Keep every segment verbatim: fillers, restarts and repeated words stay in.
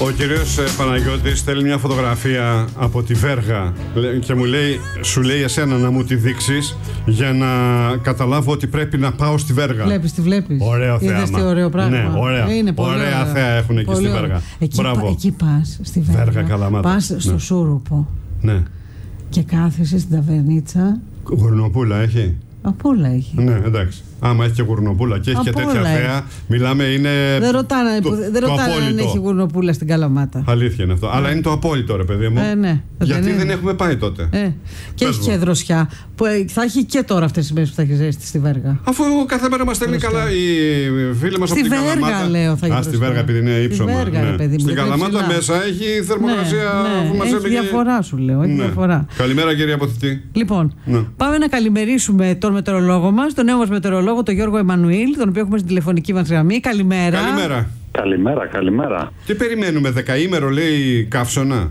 Ο κύριος Παναγιώτης στέλνει μια φωτογραφία από τη Βέργα και μου λέει, σου λέει εσένα να μου τη δείξεις για να καταλάβω ότι πρέπει να πάω στη Βέργα. Βλέπεις, τη βλέπεις. Ωραίο θέαμα. Είδες τι ωραίο πράγμα. Ναι, ωραία. Είναι πολύ ωραία ωραία θέα έχουν εκεί πολύ στη Βέργα. Εκεί, πα, εκεί πας στη Βέργα, Βέργα Καλαμάτα. Πας στο ναι. Σούρουπο ναι. και κάθεσαι στην ταβερνίτσα. Γουρνοπούλα έχει. Από όλα έχει. Ναι, εντάξει. Άμα έχει και γουρνοπούλα και έχει Από και τέτοια όλα θέα, μιλάμε είναι. Δεν ρωτάνε, το, δεν το ρωτάνε αν έχει γουρνοπούλα στην Καλαμάτα. Αλήθεια είναι αυτό. Ναι. Αλλά είναι το απόλυτο, ρε παιδί μου. Ε, ναι. Γιατί δεν, δεν έχουμε πάει τότε. Ε. Και έχει και δροσιά. Που θα έχει και τώρα αυτές τις μέρες που θα έχει ζέστη στη Βέργα. Αφού κάθε μέρα μας στέλνει καλά οι φίλοι μας από την Καλαμάτα. Στη Βέργα, λέω, θα έχει. Α, στη Βέργα, επειδή είναι ύψωμα. Ναι. Στην Καλαμάτα μέσα έχει θερμοκρασία. Ναι, ναι. Έχει διαφορά, σου λέω. Έχει ναι. διαφορά. Καλημέρα, κύριε Αποθητή. Λοιπόν, ναι. πάμε να καλημερίσουμε τον μετεωρολόγο μας, τον νέο μας μετεωρολόγο, τον Γιώργο Εμμανουήλ, τον οποίο έχουμε στην τηλεφωνική μας γραμμή. Καλημέρα. Καλημέρα. Καλημέρα, καλημέρα. Τι περιμένουμε, δεκαήμερο λέει καύσωνα.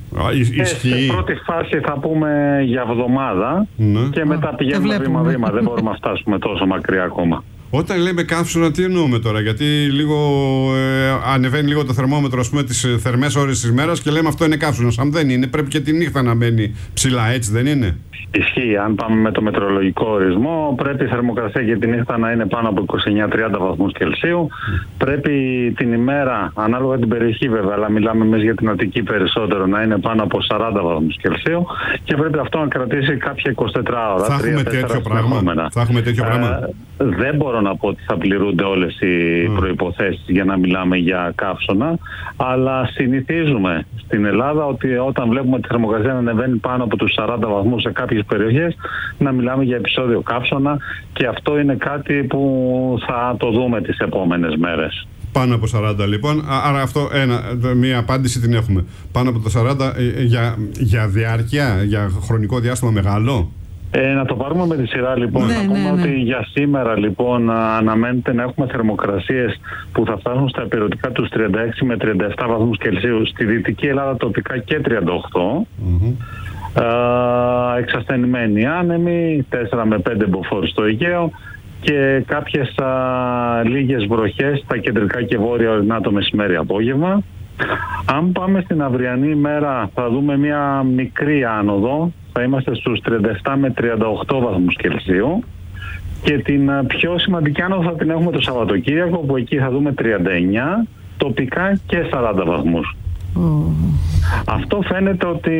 Ε, σε πρώτη φάση θα πούμε για εβδομάδα ναι. και μετά Α, πηγαίνουμε βήμα-βήμα. Δεν μπορούμε να φτάσουμε τόσο μακριά ακόμα. Όταν λέμε καύσωνα, τι εννοούμε τώρα? Γιατί λίγο ε, ανεβαίνει λίγο το θερμόμετρο, ας πούμε, τις θερμές ώρες της μέρας και λέμε αυτό είναι καύσωνας. Αν δεν είναι, πρέπει και τη νύχτα να μένει ψηλά, έτσι δεν είναι? Ισχύει. Αν πάμε με το μετεωρολογικό ορισμό, πρέπει η θερμοκρασία για τη νύχτα να είναι πάνω από είκοσι εννέα με τριάντα βαθμούς Κελσίου. Mm. Πρέπει την ημέρα, ανάλογα την περιοχή βέβαια, αλλά μιλάμε εμείς για την Αττική περισσότερο, να είναι πάνω από σαράντα βαθμούς Κελσίου και πρέπει αυτό να κρατήσει κάποια εικοσιτέσσερα ώρα. Θα έχουμε τέτοιο πράγμα. Θα έχουμε τέτοιο πράγμα. Ε, δεν μπορώ να πω ότι θα πληρούνται όλες οι mm. προϋποθέσεις για να μιλάμε για καύσωνα, αλλά συνηθίζουμε στην Ελλάδα ότι όταν βλέπουμε τη θερμοκρασία να ανεβαίνει πάνω από τους σαράντα βαθμούς σε κάποιες περιοχές, να μιλάμε για επεισόδιο καύσωνα και αυτό είναι κάτι που θα το δούμε τις επόμενες μέρες. Πάνω από σαράντα λοιπόν, άρα αυτό ένα, μία απάντηση την έχουμε. Πάνω από τα σαράντα για, για διάρκεια, για χρονικό διάστημα μεγάλο. Ε, να το πάρουμε με τη σειρά λοιπόν. Ναι, να πούμε ναι, ναι. ότι για σήμερα λοιπόν αναμένεται να έχουμε θερμοκρασίες που θα φτάσουν στα υπηρετικά τους τριάντα έξι με τριάντα επτά βαθμούς Κελσίου, στη Δυτική Ελλάδα τοπικά και τριάντα οκτώ. Mm-hmm. Uh, εξασθενημένοι άνεμοι, τέσσερα με πέντε μποφόρ στο Αιγαίο και κάποιες uh, λίγες βροχές στα κεντρικά και βόρεια ορεινά το μεσημέρι απόγευμα. Αν πάμε στην αυριανή ημέρα θα δούμε μια μικρή άνοδο, θα είμαστε στους τριάντα επτά με τριάντα οκτώ βαθμούς Κελσίου και την uh, πιο σημαντική άνοδο θα την έχουμε το Σαββατοκύριακο, που εκεί θα δούμε τριάντα εννέα, τοπικά και σαράντα βαθμούς. Oh. Αυτό φαίνεται ότι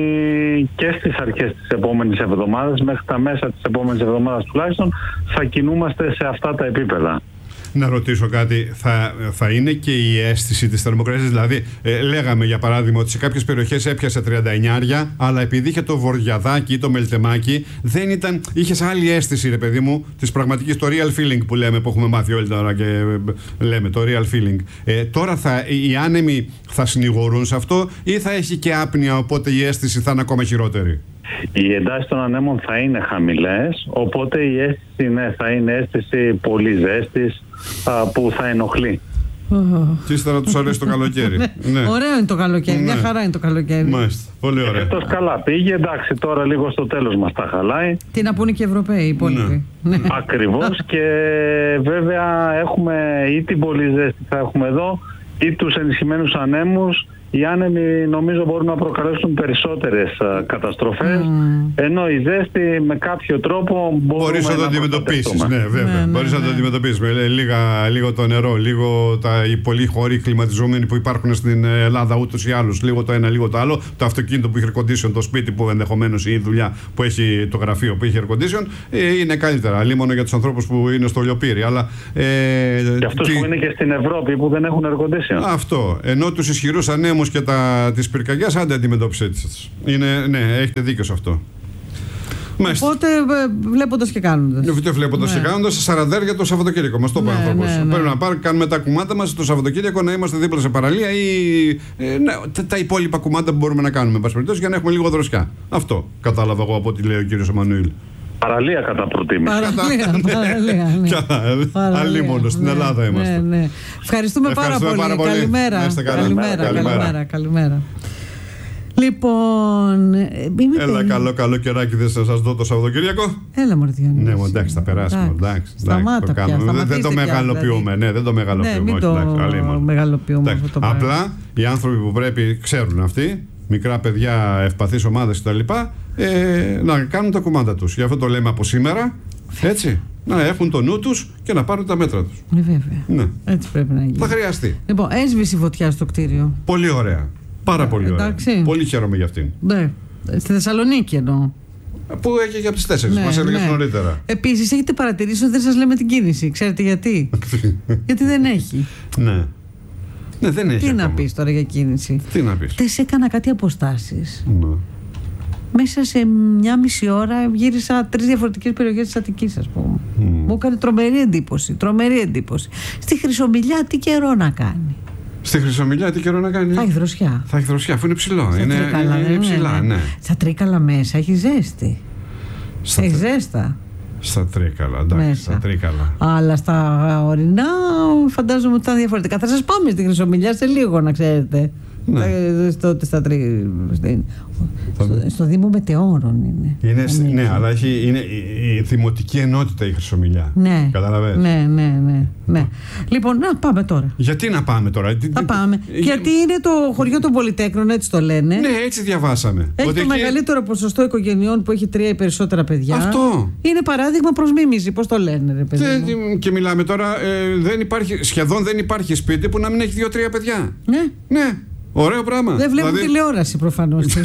και στις αρχές της επόμενης εβδομάδας, μέχρι τα μέσα της επόμενης εβδομάδας τουλάχιστον, θα κινούμαστε σε αυτά τα επίπεδα. Να ρωτήσω κάτι, θα, θα είναι και η αίσθηση της θερμοκρασίας? Δηλαδή, ε, λέγαμε για παράδειγμα ότι σε κάποιες περιοχές έπιασε τριάντα εννιά, αλλά επειδή είχε το βοριαδάκι ή το μελτεμάκι, δεν ήταν, είχες άλλη αίσθηση, ρε παιδί μου, της πραγματικής, το real feeling που λέμε, που έχουμε μάθει όλοι τώρα και ε, λέμε, το real feeling. Ε, τώρα θα, οι άνεμοι θα συνηγορούν σε αυτό ή θα έχει και άπνοια, οπότε η αίσθηση θα είναι ακόμα χειρότερη? Οι εντάσεις των ανέμων θα είναι χαμηλές, οπότε η αίσθηση ναι, θα είναι αίσθηση πολύ ζέστης α, που θα ενοχλεί. Και ύστερα τους αρέσει το καλοκαίρι. Ναι. Ωραίο είναι το καλοκαίρι, ναι. Μια χαρά είναι το καλοκαίρι. Μάλιστα, πολύ ωραία. Εκτός καλά πήγε, εντάξει, τώρα λίγο στο τέλος μας τα χαλάει. Τι να πούνε και οι Ευρωπαίοι, οι υπόλοιποι. Ναι. Ναι. Ακριβώς, και βέβαια έχουμε ή την πολύ ζέστη θα έχουμε εδώ, ή τους ενισχυμένους ανέμους. Οι άνεμοι νομίζω μπορούν να προκαλέσουν περισσότερες uh, καταστροφές, mm. ενώ η ζέστη με κάποιο τρόπο μπορείς να το αντιμετωπίσεις. Ναι, βέβαια. Ναι, ναι, μπορείς ναι. να το αντιμετωπίσεις με λίγα, λίγο το νερό, λίγο τα, οι πολλοί χώροι κλιματιζόμενοι που υπάρχουν στην Ελλάδα ούτως ή άλλως. Λίγο το ένα, λίγο το άλλο. Το αυτοκίνητο που έχει air condition, το σπίτι που ενδεχομένως ή η δουλειά που έχει το γραφείο που έχει air condition είναι καλύτερα. Λίμωνο για τους ανθρώπους που είναι στο λιοπύρι. Αλλά, ε, και αυτούς τι... που είναι και στην Ευρώπη που δεν έχουν air condition. Αυτό. Ενώ τους ισχυρούς ανέμους και τα, τις πυρκαγιές, άντε αντιμετώπισε τις. Είναι, ναι, έχετε δίκιο σε αυτό. Οπότε βλέποντας και κάνοντας. Βλέποντας ναι. και κάνοντας, σε σαραντάρια το Σαββατοκύριακο. Μας το είπε ο άνθρωπος. Ναι, ναι. Πρέπει να πάρουμε, κάνουμε τα κουμάτα μας το Σαββατοκύριακο, να είμαστε δίπλα σε παραλία ή ε, ναι, τα, τα υπόλοιπα κουμάτα που μπορούμε να κάνουμε, για να έχουμε λίγο δροσιά. Αυτό κατάλαβα εγώ από ό,τι λέει ο κύριος Εμμανουήλ. Παραλία κατά προτίμηση. Παραλία, παραλία. Αλίμονο, στην Ελλάδα είμαστε. Ναι, ναι. Ευχαριστούμε, Ευχαριστούμε πάρα, πάρα πολύ. πολύ. Καλημέρα. Καλημέρα. Καλημέρα. Καλημέρα. Καλημέρα. Λοιπόν. Έλα, καλό, καλό καιράκι, δεν θα σας δω το Σαββατοκύριακο. Έλα, Μορδιανή. Ναι, εντάξει, θα περάσουμε. Εντάξει, σταμάτα πια, δεν, δεν το μεγαλοποιούμε. Ναι, δεν το μεγαλοποιούμε. Ναι, μην το όχι, μεγαλοποιούμε αυτό το πράγμα. Απλά οι άνθρωποι που πρέπει, ξέρουν αυτοί, μικρά παιδιά, ευπαθείς ομάδες κτλ., ε, να κάνουν τα κουμάντα τους. Γι' αυτό το λέμε από σήμερα. Έτσι. Να έχουν το νου τους και να πάρουν τα μέτρα τους. Ναι, βέβαια. Ναι. Έτσι πρέπει να γίνει. Θα χρειαστεί. Λοιπόν, έσβησε η φωτιά στο κτίριο. Πολύ ωραία. Πάρα πολύ ωραία. Εντάξει. Πολύ χαίρομαι για αυτήν. Ναι. Στη Θεσσαλονίκη εννοώ. Που έχει για τις τέσσερις, ναι, μας έλεγες ναι. νωρίτερα. Επίσης, έχετε παρατηρήσει ότι δεν σας λέμε την κίνηση. Ξέρετε γιατί? Γιατί δεν έχει. Ναι. Ναι, δεν έχει. Τι ακόμα. να πεις τώρα για κίνηση? Τι να πεις? Τες έκανα κάτι αποστάσεις. Ναι. Μέσα σε μια μισή ώρα γύρισα τρεις διαφορετικές περιοχές της Αττικής, ας πούμε. Mm. Μου έκανε τρομερή εντύπωση. Τρομερή εντύπωση. Στη Χρυσομιλιά τι καιρό να κάνει? Στη Χρυσομιλιά τι καιρό να κάνει? Θα έχει δροσιά. Θα έχει δροσιά, αφού είναι ψηλό. Στα είναι, Τρίκαλα, είναι, είναι ψηλά, ναι. ναι. Στα Τρίκαλα μέσα έχει ζέστη. Στα έχει τρί... ζέστα. Στα Τρίκαλα, εντάξει. Μέσα. Στα Τρίκαλα. Αλλά στα ορεινά φαντάζομαι ότι θα είναι διαφορετικά. Θα σας πάμε στη Χρυσομιλιά σε λίγο, να ξέρετε. Ναι. Στο, στα, στην, στο, στο Δήμο Μετεώρων είναι. είναι ναι, ναι, αλλά έχει, είναι η, η δημοτική ενότητα η Χρυσομιλιά. Ναι. Καταλαβαίνεις. Ναι, ναι, ναι, ναι. Λοιπόν, να πάμε τώρα. Γιατί να πάμε τώρα? Θα πάμε. Ε, Γιατί είναι το χωριό των Πολυτέκνων, έτσι το λένε. Ναι, έτσι διαβάσαμε. Έχει ότι το εκεί... μεγαλύτερο ποσοστό οικογενειών που έχει τρία ή περισσότερα παιδιά. Αυτό. Είναι παράδειγμα προς μίμηση. Πώς το λένε, ρε παιδί μου. Και μιλάμε τώρα, ε, δεν υπάρχει, σχεδόν δεν υπάρχει σπίτι που να μην έχει δύο-τρία παιδιά. Ναι. Ναι. Ωραίο πράγμα. Δεν βλέπω δηλαδή... τηλεόραση προφανώς. Δεν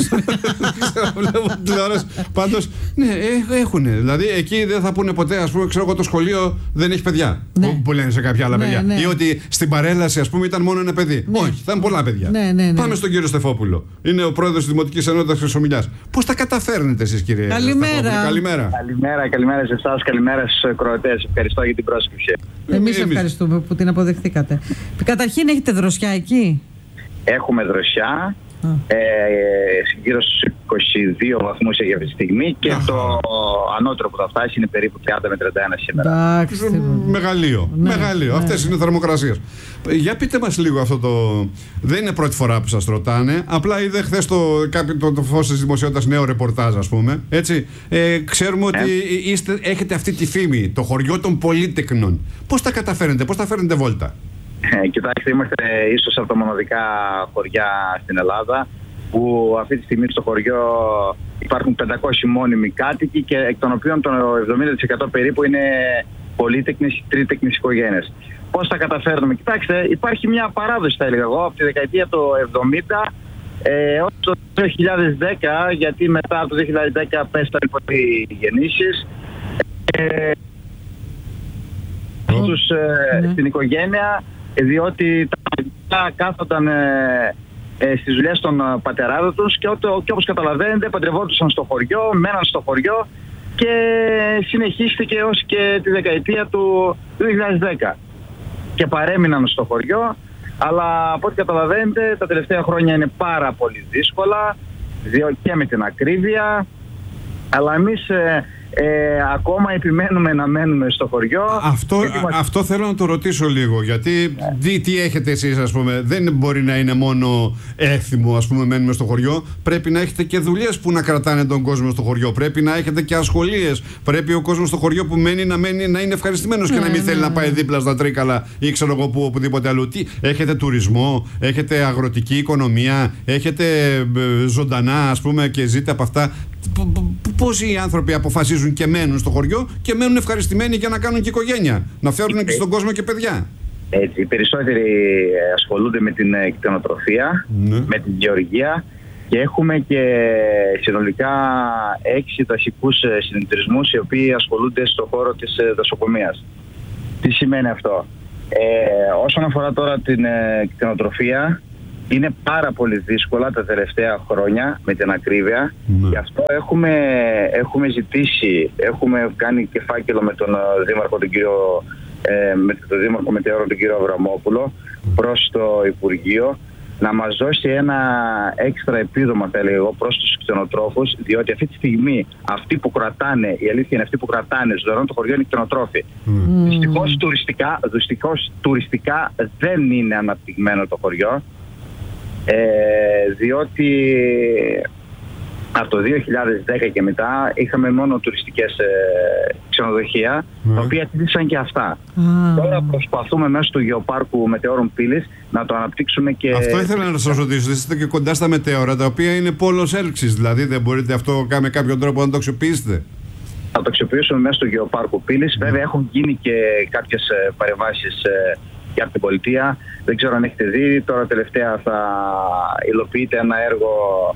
βλέπω τηλεόραση. Πάντως, ναι, έχουν. Δηλαδή εκεί δεν θα πούνε ποτέ, ας πούμε, ξέρω εγώ, το σχολείο δεν έχει παιδιά. Ναι. Που, που λένε σε κάποια άλλα ναι, παιδιά. Ναι. Ή ότι στην παρέλαση, ας πούμε, ήταν μόνο ένα παιδί. Ναι. Όχι, θα είναι πολλά παιδιά. Ναι, ναι, ναι. Πάμε στον κύριο Στεφόπουλο. Είναι ο πρόεδρος της Δημοτικής Ενότητας Χρυσομιλιάς. Πώς τα καταφέρνετε εσείς, κύριε Καλημέρα. Καλημέρα. Καλημέρα, καλημέρα σε εσάς, καλημέρα στους ακροατές. Ευχαριστώ για την πρόσκληση. Εμείς ευχαριστούμε που την αποδεχτήκατε. Καταρχήν, έχετε δροσιά εκεί? Έχουμε δροσιά, ε, γύρω στους είκοσι δύο βαθμούς για αυτή τη στιγμή και Αχα. το ανώτερο που θα φτάσει είναι περίπου τριάντα με τριάντα ένα σήμερα. Εντάξει. Μεγαλείο, ναι, μεγαλείο. Ναι. Αυτές είναι οι θερμοκρασίες. Για πείτε μας λίγο αυτό το... Δεν είναι πρώτη φορά που σας ρωτάνε, απλά είδε χθες το, το, το φως της δημοσιότητας νέο ρεπορτάζ, ας πούμε. Έτσι, ε, ξέρουμε ότι ε. είστε, έχετε αυτή τη φήμη, το χωριό των Πολύτεκνων. Πώς τα καταφέρνετε, πώς τα φέρνετε βόλτα? Ε, κοιτάξτε, είμαστε ίσως από τα μοναδικά χωριά στην Ελλάδα που αυτή τη στιγμή στο χωριό υπάρχουν πεντακόσιοι μόνιμοι κάτοικοι και εκ των οποίων το εβδομήντα τοις εκατό περίπου είναι πολύτεκνες, τρίτεκνες οικογένειες. Πώς θα καταφέρνουμε? Κοιτάξτε, υπάρχει μια παράδοση, θα έλεγα εγώ, από τη δεκαετία του εβδομήντα ε, ως το δύο χιλιάδες δέκα, γιατί μετά από το δύο χιλιάδες δέκα πέσανε πολλοί γεννήσεις. Ε, oh. τους, ε, mm. στην οικογένεια, διότι τα παιδιά κάθονταν ε, ε, στις δουλειές των πατεράδων τους και, ό, και όπως καταλαβαίνετε παντρευόντουσαν στο χωριό, μέναν στο χωριό και συνεχίστηκε ως και τη δεκαετία του δύο χιλιάδες δέκα και παρέμειναν στο χωριό, αλλά από ό,τι καταλαβαίνετε τα τελευταία χρόνια είναι πάρα πολύ δύσκολα και με την ακρίβεια, αλλά εμείς ε, Ε, ακόμα επιμένουμε να μένουμε στο χωριό. Αυτό, μας... αυτό θέλω να το ρωτήσω λίγο, γιατί yeah. τι, τι έχετε εσείς, ας πούμε? Δεν μπορεί να είναι μόνο έθιμο, ας πούμε, μένουμε στο χωριό. Πρέπει να έχετε και δουλειές που να κρατάνε τον κόσμο στο χωριό. Πρέπει να έχετε και ασχολίες. Πρέπει ο κόσμος στο χωριό που μένει να, μένει, να είναι ευχαριστημένος yeah, και να μην yeah, θέλει yeah. να πάει δίπλα στα Τρίκαλα ή ξέρω εγώ που, οπουδήποτε αλλού. Τι, έχετε τουρισμό, έχετε αγροτική οικονομία, έχετε ε, ζωντανά, ας πούμε, και ζείτε από αυτά. Πώς οι άνθρωποι αποφασίζουν και μένουν στο χωριό και μένουν ευχαριστημένοι για να κάνουν και οικογένεια, να φέρουν και στον κόσμο και παιδιά? Έτσι, οι περισσότεροι ασχολούνται με την κτηνοτροφία, ναι. με την γεωργία και έχουμε και συνολικά έξι δασικούς συνεταιρισμούς οι οποίοι ασχολούνται στον χώρο της δασοκομείας. Τι σημαίνει αυτό? Ε, όσον αφορά τώρα την κτηνοτροφία, είναι πάρα πολύ δύσκολα τα τελευταία χρόνια με την ακρίβεια. Ναι. Γι' αυτό έχουμε, έχουμε ζητήσει, έχουμε κάνει και φάκελο με τον Δήμαρχο, τον κύριο, ε, με τον Δήμαρχο Μετεώρων, τον κύριο Αβραμόπουλο, προς το Υπουργείο, να μας δώσει ένα έξτρα επίδομα, θα έλεγα εγώ, προς τους κτηνοτρόφους, διότι αυτή τη στιγμή αυτοί που κρατάνε, η αλήθεια είναι αυτοί που κρατάνε ζωντανό το χωριό είναι οι κτηνοτρόφοι. Mm. Δυστυχώς τουριστικά, δυστυχώς τουριστικά δεν είναι αναπτυγμένο το χωριό. ε, διότι από το δύο χιλιάδες δέκα και μετά είχαμε μόνο τουριστικές ε, ξενοδοχεία, mm. τα οποία κλείσαν και αυτά. Mm. Τώρα προσπαθούμε μέσω του γεωπάρκου μετεώρων Πύλης να το αναπτύξουμε και... Αυτό ήθελα να σας ρωτήσω. Είστε και κοντά στα μετέωρα, τα οποία είναι πόλος έλξης. Δηλαδή δεν μπορείτε αυτό με κάποιον τρόπο να το αξιοποιήσετε? Θα το αξιοποιήσουμε μέσω του γεωπάρκου Πύλης. Mm. Βέβαια έχουν γίνει και κάποιες ε, παρεμβάσεις ε, και από την πολιτεία. Δεν ξέρω αν έχετε δει. Τώρα τελευταία θα υλοποιείται ένα έργο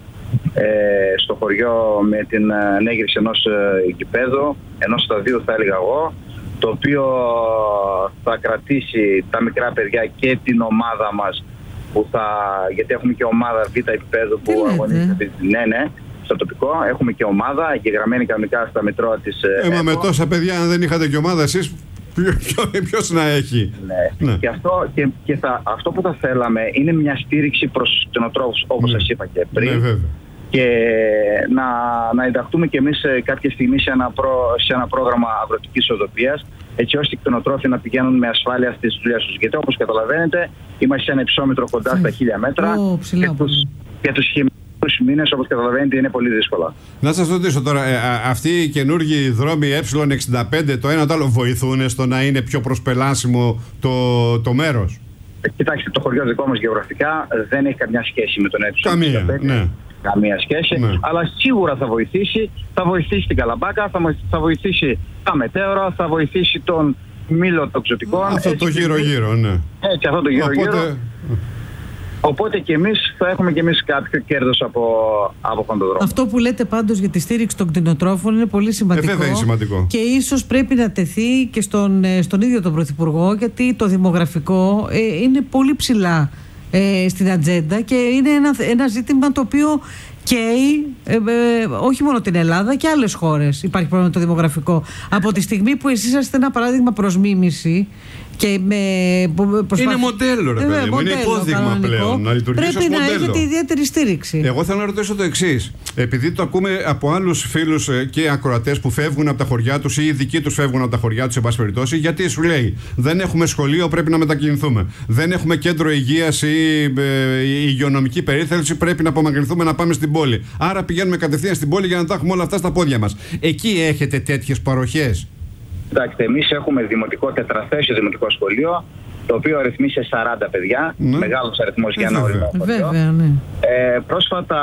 Ε, στο χωριό με την ανέγερση ενός ε, γηπέδου, ενός σταδίου θα έλεγα εγώ, το οποίο θα κρατήσει τα μικρά παιδιά και την ομάδα μας, που θα, γιατί έχουμε και ομάδα β' επίπεδου που αγωνίζεται. Ναι, ναι, στο τοπικό έχουμε και ομάδα εγγεγραμμένη κανονικά στα μετρώα της ε, ε, μα με τόσα παιδιά, αν δεν είχατε και ομάδα εσείς, ποιος να έχει? Ναι. Ναι. Και, αυτό, και, και θα, αυτό που θα θέλαμε είναι μια στήριξη προς τους κτηνοτρόφους, όπως ναι. σας είπα και πριν. Ναι, και να, να ενταχθούμε κι εμείς κάποια στιγμή σε ένα, προ, σε ένα πρόγραμμα αγροτικής οδοποιίας, έτσι ώστε οι κτηνοτρόφοι να πηγαίνουν με ασφάλεια στις δουλειές τους. Γιατί όπως καταλαβαίνετε, είμαστε σε ένα υψόμετρο κοντά στα χίλια μέτρα oh, και, τους, και τους χειμερινούς μήνες, όπως καταλαβαίνετε, είναι πολύ δύσκολα. Να σας ρωτήσω τώρα, ε, α, αυτοί οι καινούργιοι δρόμοι ε εξήντα πέντε, το ένα το άλλο, βοηθούν στο να είναι πιο προσπελάσιμο το, το μέρος? Ε, κοιτάξτε, το χωριό δικό μας γεωγραφικά δεν έχει καμιά σχέση με τον ε εξήντα πέντε. Καμία, ναι. Καμία σχέση, ναι. Αλλά σίγουρα θα βοηθήσει. Θα βοηθήσει την Καλαμπάκα, θα, θα βοηθήσει τα μετέωρα, θα βοηθήσει τον μήλο των ξωτικών. Αυτό το γύρω-γύρω, ναι. Έτσι, αυτό το γύρω-γύρω. Οπότε... Οπότε και εμείς θα έχουμε και εμείς κάποιο κέρδος από, από αυτόν τον δρόμο. Αυτό που λέτε πάντως για τη στήριξη των κτηνοτρόφων είναι πολύ σημαντικό. Ε, βέβαια είναι σημαντικό. Και ίσως πρέπει να τεθεί και στον, στον ίδιο τον Πρωθυπουργό, γιατί το δημογραφικό ε, είναι πολύ ψηλά ε, στην ατζέντα και είναι ένα, ένα ζήτημα το οποίο καίει ε, ε, όχι μόνο την Ελλάδα και άλλες χώρες. Υπάρχει πρόβλημα το δημογραφικό. Από τη στιγμή που εσείς είστε ένα παράδειγμα προς μίμηση και με προσπάθει... Είναι μοντέλο, ρε παιδί μου. Είναι υπόδειγμα κανονικό, πλέον. Να λειτουργήσει πρέπει ως να μοντέλο. έχετε ιδιαίτερη στήριξη. Εγώ θέλω να ρωτήσω το εξής. Επειδή το ακούμε από άλλους φίλους και ακροατές που φεύγουν από τα χωριά τους ή οι δικοί τους φεύγουν από τα χωριά τους, σε πάση περιπτώσει, γιατί σου λέει δεν έχουμε σχολείο, πρέπει να μετακινηθούμε. Δεν έχουμε κέντρο υγείας ή ε, υγειονομική περίθαλψη, πρέπει να απομακρυνθούμε να πάμε στην πόλη. Άρα πηγαίνουμε κατευθείαν στην πόλη για να τα έχουμε όλα αυτά στα πόδια μας. Εκεί έχετε τέτοιες παροχές? Κοιτάξτε, εμείς έχουμε δημοτικό τετραθέσιο δημοτικό σχολείο, το οποίο αριθμεί σε σαράντα παιδιά, ναι. Μεγάλος αριθμός για ένα ορεινό σχολείο. Βέβαια, ναι. Ε, πρόσφατα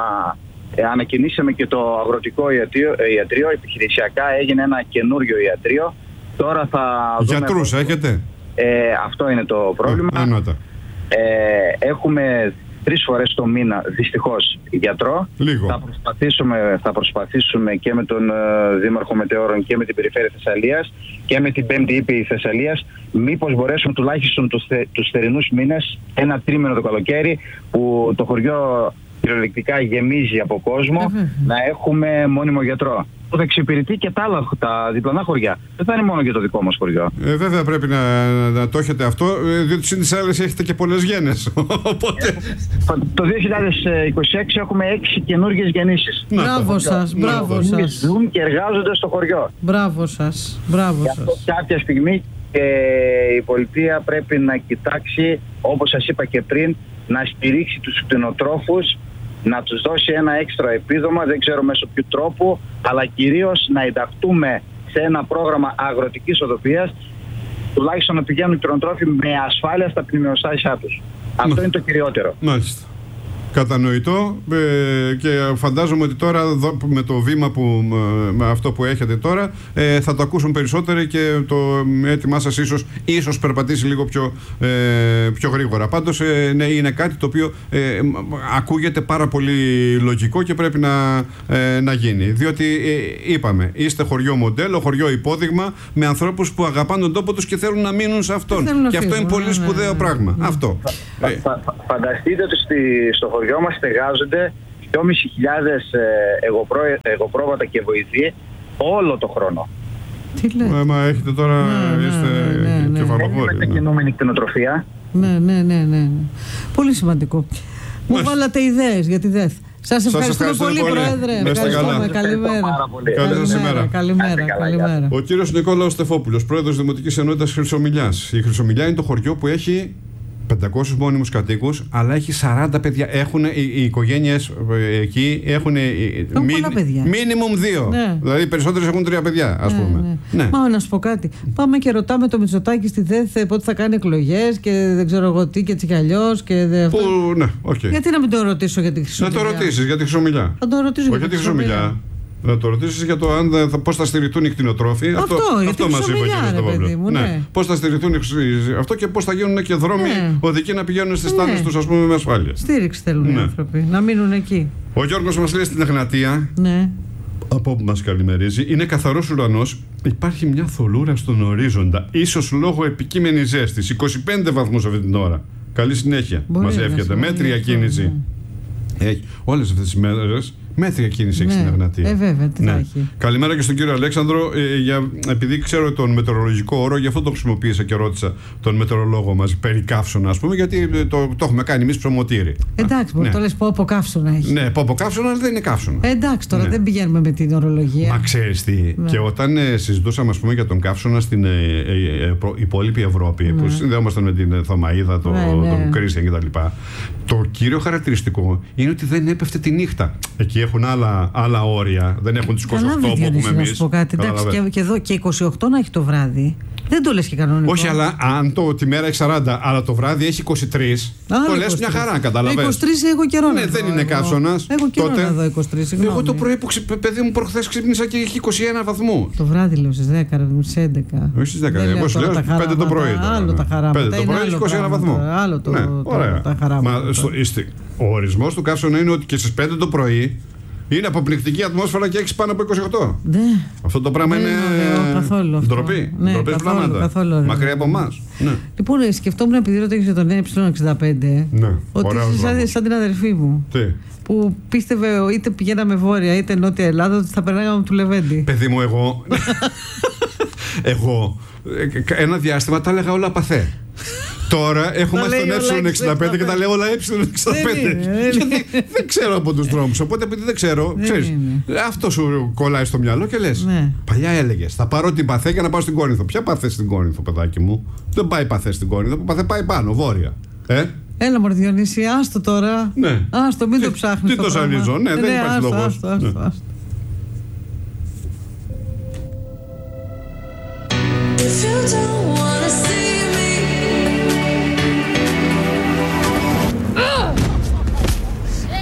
ε, ανακοινήσαμε και το αγροτικό ιατρείο, ε, ιατρείο, επιχειρησιακά έγινε ένα καινούριο ιατρείο. Τώρα θα Γιατρούς δούμε... έχετε? Ε, αυτό είναι το πρόβλημα. Ε, ε, έχουμε τρεις φορές το μήνα, δυστυχώς, γιατρό. Λίγο. Θα προσπαθήσουμε, θα προσπαθήσουμε και με τον uh, Δήμαρχο Μετεώρων και με την Περιφέρεια Θεσσαλίας και με την πέμπτη Ήπειρη Θεσσαλίας, μήπως μπορέσουμε τουλάχιστον τους, θε, τους θερινούς μήνες, ένα τρίμηνο το καλοκαίρι, που το χωριό κυριολεκτικά γεμίζει από κόσμο, mm-hmm. να έχουμε μόνιμο γιατρό. Που θα εξυπηρετεί και τα άλλα, τα διπλανά χωριά. Δεν θα είναι μόνο για το δικό μας χωριό. Ε, βέβαια πρέπει να, να το έχετε αυτό, διότι συν τις άλλες έχετε και πολλές γένες. Οπότε... το δύο χιλιάδες είκοσι έξι έχουμε έξι καινούργιες γεννήσεις. Μπράβο σας, μπράβο σας. Ζουν και εργάζονται στο χωριό. Μπράβο σας, μπράβο σας. Αυτό κάποια στιγμή και η πολιτεία πρέπει να κοιτάξει, όπως σας είπα και πριν, να στηρίξει τους κτηνοτρόφους, να τους δώσει ένα έξτρα επίδομα, δεν ξέρω μέσω ποιου τρόπου, αλλά κυρίως να ενταχθούμε σε ένα πρόγραμμα αγροτικής οδοποιίας, τουλάχιστον να πηγαίνουν οι κτηνοτρόφοι με ασφάλεια στα πλημμυροστάσια τους. Αυτό Μα. είναι το κυριότερο. Μάλιστα. Κατανοητό ε, και φαντάζομαι ότι τώρα με το βήμα που, με αυτό που έχετε τώρα ε, θα το ακούσουν περισσότεροι και το έτοιμά σας ίσως, ίσως περπατήσει λίγο πιο, ε, πιο γρήγορα. Πάντως ε, ναι, είναι κάτι το οποίο ε, ακούγεται πάρα πολύ λογικό και πρέπει να, ε, να γίνει. Διότι ε, είπαμε, είστε χωριό μοντέλο, χωριό υπόδειγμα με ανθρώπους που αγαπάνε τον τόπο τους και θέλουν να μείνουν σε αυτόν. Και αυτό είναι πολύ σπουδαίο πράγμα. Αυτό. Φα, φα, φα, φανταστείτε ότι στη, στο χωριό μας στεγάζονται δυόμισι χιλιάδες εγωπρό, εγωπρόβατα και βοηθοί όλο το χρόνο. Τι λέτε? Ε, μα έχετε τώρα, ναι, είστε ναι, ναι, κεφαλοφόροι. Δεν είναι μετακινούμενη κτηνοτροφία. Ναι, ναι, ναι, ναι. Πολύ σημαντικό. Μου βάλατε ιδέες για τη ΔΕΘ. Σας ευχαριστούμε πολύ, πολύ, Πρόεδρε. Ευχαριστούμε. Καλημέρα. Καλή σας ημέρα. Καλημέρα. Καλημέρα. Ο κύριος Νικόλαος Στεφόπουλος, πρόεδρος Δημοτικής Ενότητας Χρυσομιλιάς. Η Χρυσομιλιά είναι το χωριό που έχει πεντακόσιους μόνιμους κατοίκους, αλλά έχει σαράντα παιδιά. Έχουν, οι, οι οικογένειες εκεί έχουν μίνιμουμ δύο. Ναι. Δηλαδή οι περισσότερες έχουν τρία παιδιά, ας ναι, πούμε. Ναι. Ναι. Μα να σου πω κάτι. Πάμε και ρωτάμε το Μητσοτάκη στη ΔΕΘ πότε θα κάνει εκλογές και δεν ξέρω εγώ τι και έτσι κι αλλιώς. Που, ναι, okay. Γιατί να μην το ρωτήσω για τη Χρυσομιλιά. Να το ρωτήσεις για τη Χρυσομιλιά. Θα το ρωτήσω για τη Χρυσομιλιά. Να το ρωτήσεις για το αν θα, πώς θα στηριχτούν οι κτηνοτρόφοι. Αυτό, αυτό, αυτό μας είπε ο κ. Ναι. Πώς θα στηριχτούν αυτό και πώς θα γίνουν και δρόμοι ναι. οδικοί να πηγαίνουν στις ναι. τάσεις τους, ας πούμε, με ασφάλεια. Στήριξη θέλουν ναι. οι άνθρωποι, να μείνουν εκεί. Ο Γιώργος μας λέει στην Εγνατία, ναι. από όπου μας καλημερίζει, είναι καθαρός ουρανός. Υπάρχει μια θολούρα στον ορίζοντα, ίσως λόγω επικείμενης ζέστης. είκοσι πέντε βαθμούς αυτή την ώρα. Καλή συνέχεια. Μας εύχεται. Μέτρια κίνηση. Έχει όλες αυτές τις μέρες. Μέτρια κίνηση έχει ναι. στην Εγνατία. Ε, βέβαια, τι ναι. θα έχει. Καλημέρα και στον κύριο Αλέξανδρο. Ε, για, επειδή ξέρω τον μετεωρολογικό όρο, γι' αυτό το χρησιμοποίησα και ρώτησα τον μετεωρολόγο μας περί καύσωνα, ας πούμε, γιατί το, το, το έχουμε κάνει εμείς ψωμοτήρι. Εντάξει, μπορεί ναι. το λες πω από καύσωνα έχει. Ναι, πω από καύσωνα, αλλά δεν είναι καύσωνα. Ε, εντάξει, τώρα ναι. δεν πηγαίνουμε με την ορολογία. Μα ξέρεις τι, ναι. και όταν ε, συζητούσαμε, ας πούμε, για τον καύσωνα στην ε, ε, ε, προ, υπόλοιπη Ευρώπη, ναι. που συνδέομασταν με την Θωμαΐδα, το, ναι, ναι. τον Κρίστιαν κτλ. Το κύριο χαρακτηριστικό είναι ότι δεν έπεφτε τη νύχτα. Εκεί έχουν άλλα, άλλα όρια, δεν έχουν τις είκοσι οκτώ που έχουμε εμείς. Να σου πω κάτι. Εντάξει, και, και εδώ και είκοσι οκτώ να έχει το βράδυ. Δεν το λες και κανονικό. Όχι, αλλά αν το, τη μέρα έχει σαράντα, αλλά το βράδυ έχει είκοσι τρία, το λες μια χαρά, καταλαβαίνεις. είκοσι τρία έχω καιρό. Ναι, δεν είναι καύσωνας. Έχω καιρό τότε, να δω είκοσι τρία. Συγγνώμη. Εγώ το πρωί που ξε, παιδί μου προχθές ξύπνησα και είχε είκοσι ένα βαθμού. Το βράδυ λέω στις δέκα, στις έντεκα. Όχι στις δέκα, εγώ σου λέω πέντε το πρωί. Άλλο τα χαράματα. πέντε το πρωί έχει είκοσι ένα βαθμού. Άλλο τα χαράματα. Ο ορισμός του καύσωνα είναι ότι και στις πέντε το πρωί είναι αποπληκτική ατμόσφαιρα και έχεις πάνω από είκοσι οκτώ. Ναι. Αυτό το πράγμα ναι, είναι καθόλου ντροπή. Ναι, ντροπές πράγματα. Μακριά από εμάς. Ναι. Λοιπόν, σκεφτόμουν επειδή ρωτήσατε για τον Ε εξήντα πέντε ναι. ότι είσαι σαν, σαν την αδερφή μου. Τι? Που πίστευε είτε πηγαίναμε βόρεια είτε νότια Ελλάδα ότι θα περνάγαμε του Λεβέντη. Παιδί μου, εγώ. εγώ ένα διάστημα τα έλεγα όλα παθέ. Τώρα έχω μάθει τον Ε εξήντα πέντε και τα λέω όλα Ε εξήντα πέντε. Γιατί δεν ξέρω από τους δρόμους. Οπότε επειδή δεν ξέρω, ξέρεις, αυτό σου κολλάει στο μυαλό και λες. Παλιά έλεγες, θα πάρω την Παθέ για να πάω στην Κόρινθο. Ποια Παθέ στην Κόρινθο, παιδάκι μου? Δεν πάει Παθέ στην Κόρινθο, Παθέ πάει πάνω, βόρεια. Ε? Έλα μωρέ Διονύση, άστο τώρα. Ναι. Άστο, μην το ψάχνεις. Τι το σανίζω, ναι, δεν υπάρχει λόγος. If you don't